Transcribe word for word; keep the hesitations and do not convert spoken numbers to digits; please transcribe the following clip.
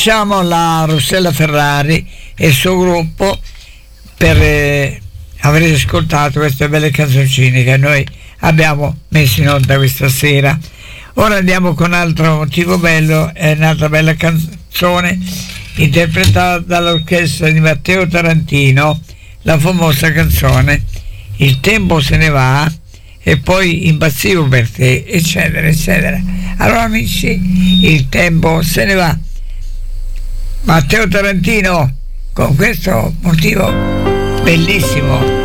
ringraziamo la Rossella Ferrari e il suo gruppo per eh, aver ascoltato queste belle canzoncine che noi abbiamo messo in onda questa sera. Ora andiamo con un altro motivo bello, è un'altra bella canzone interpretata dall'orchestra di Matteo Tarantino, la famosa canzone Il tempo se ne va e poi Impazzivo per te, eccetera eccetera. Allora amici, il tempo se ne va. Matteo Tarantino con questo motivo bellissimo.